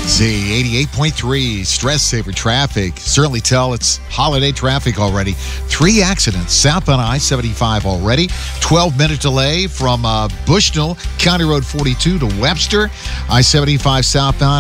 Z 88.3 Stress Saver Traffic. Certainly tell it's holiday traffic already. 3 accidents southbound I-75 already. 12-minute delay from Bushnell, County Road 42 to Webster. I-75 southbound